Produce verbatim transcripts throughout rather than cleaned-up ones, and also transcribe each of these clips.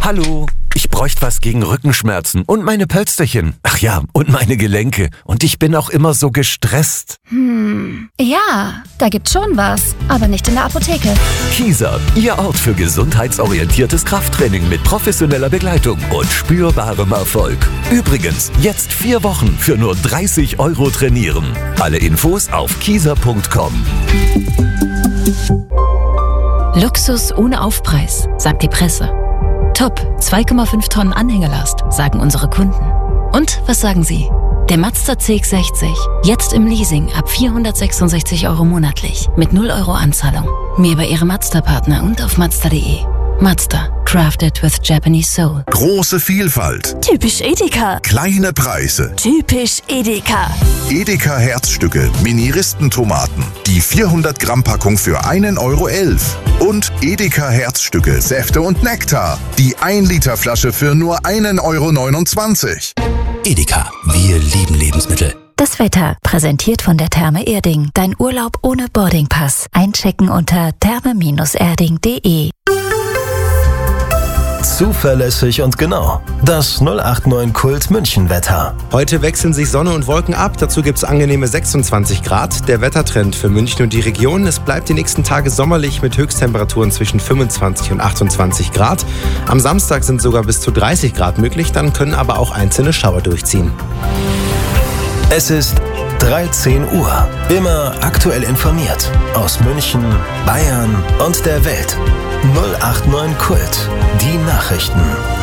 Hallo, ich bräuchte was gegen Rückenschmerzen und meine Pölsterchen. Ach ja, und meine Gelenke. Und ich bin auch immer so gestresst. Hm, ja, da gibt's schon was, aber nicht in der Apotheke. Kieser, Ihr Ort für gesundheitsorientiertes Krafttraining mit professioneller Begleitung und spürbarem Erfolg. Übrigens, jetzt vier Wochen für nur dreißig Euro trainieren. Alle Infos auf kieser punkt com. Luxus ohne Aufpreis, sagt die Presse. Top, zwei Komma fünf Tonnen Anhängelast, sagen unsere Kunden. Und was sagen Sie? Der Mazda C X sechzig, jetzt im Leasing ab vierhundertsechsundsechzig Euro monatlich, mit null Euro Anzahlung. Mehr bei Ihrem Mazda-Partner und auf mazda punkt de. Mazda, crafted with Japanese soul. Große Vielfalt. Typisch Edeka. Kleine Preise. Typisch Edeka. Edeka Herzstücke, Mini-Ristentomaten. Die vierhundert Gramm Packung für einen Euro elf. Und Edeka Herzstücke, Säfte und Nektar. Die ein Liter Flasche für nur einen Euro neunundzwanzig. Edeka, wir lieben Lebensmittel. Das Wetter, präsentiert von der Therme Erding. Dein Urlaub ohne Boardingpass. Einchecken unter therme erding punkt de. Zuverlässig und genau. Das null acht neun Kult München Wetter. Heute wechseln sich Sonne und Wolken ab. Dazu gibt es angenehme sechsundzwanzig Grad. Der Wettertrend für München und die Region. Es bleibt die nächsten Tage sommerlich mit Höchsttemperaturen zwischen fünfundzwanzig und achtundzwanzig Grad. Am Samstag sind sogar bis zu dreißig Grad möglich. Dann können aber auch einzelne Schauer durchziehen. Es ist dreizehn Uhr. Immer aktuell informiert. Aus München, Bayern und der Welt. null acht neun Kult. Die Nachrichten.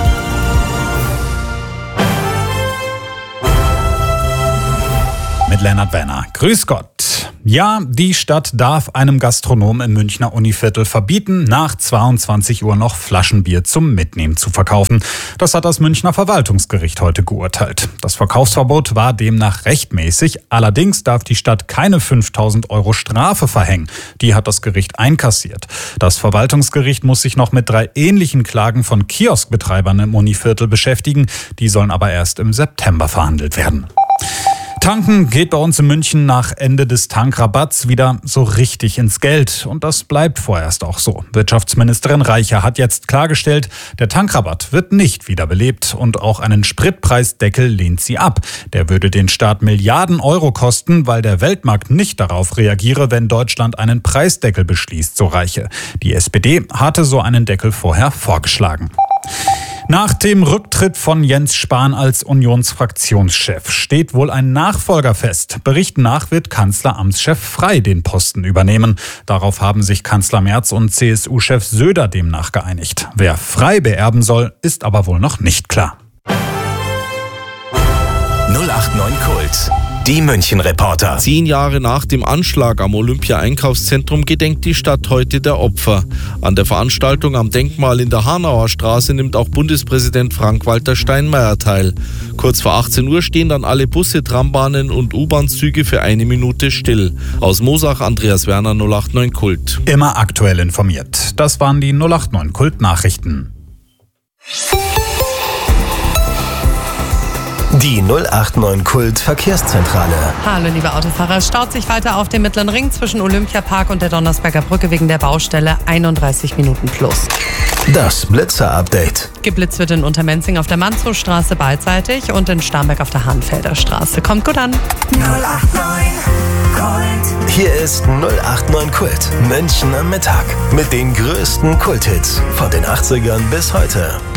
Mit Lennart Werner. Grüß Gott. Ja, die Stadt darf einem Gastronom im Münchner Univiertel verbieten, nach zweiundzwanzig Uhr noch Flaschenbier zum Mitnehmen zu verkaufen. Das hat das Münchner Verwaltungsgericht heute geurteilt. Das Verkaufsverbot war demnach rechtmäßig. Allerdings darf die Stadt keine fünftausend Euro Strafe verhängen. Die hat das Gericht einkassiert. Das Verwaltungsgericht muss sich noch mit drei ähnlichen Klagen von Kioskbetreibern im Univiertel beschäftigen. Die sollen aber erst im September verhandelt werden. Tanken geht bei uns in München nach Ende des Tankrabatts wieder so richtig ins Geld. Und das bleibt vorerst auch so. Wirtschaftsministerin Reicher hat jetzt klargestellt, der Tankrabatt wird nicht wiederbelebt und auch einen Spritpreisdeckel lehnt sie ab. Der würde den Staat Milliarden Euro kosten, weil der Weltmarkt nicht darauf reagiere, wenn Deutschland einen Preisdeckel beschließt, so Reiche. Die S P D hatte so einen Deckel vorher vorgeschlagen. Nach dem Rücktritt von Jens Spahn als Unionsfraktionschef steht wohl ein Nachfolger fest. Berichten nach wird Kanzleramtschef Frey den Posten übernehmen. Darauf haben sich Kanzler Merz und C S U-Chef Söder demnach geeinigt. Wer Frey beerben soll, ist aber wohl noch nicht klar. null acht neun Kult. Die München-Reporter. Zehn Jahre nach dem Anschlag am Olympia-Einkaufszentrum gedenkt die Stadt heute der Opfer. An der Veranstaltung am Denkmal in der Hanauer Straße nimmt auch Bundespräsident Frank-Walter Steinmeier teil. Kurz vor achtzehn Uhr stehen dann alle Busse, Trambahnen und U-Bahn-Züge für eine Minute still. Aus Moosach, Andreas Werner, null acht neun Kult. Immer aktuell informiert. Das waren die null acht neun Kult-Nachrichten. Die null acht neun Kult Verkehrszentrale. Hallo liebe Autofahrer, staut sich weiter auf dem Mittleren Ring zwischen Olympiapark und der Donnersberger Brücke wegen der Baustelle einunddreißig Minuten plus. Das Blitzer-Update. Geblitzt wird in Untermenzing auf der Manzowstraße beidseitig und in Starnberg auf der Hahnfelder Straße. Kommt gut an. null acht neun Kult. Hier ist null acht neun Kult. München am Mittag. Mit den größten Kulthits von den achtzigern bis heute.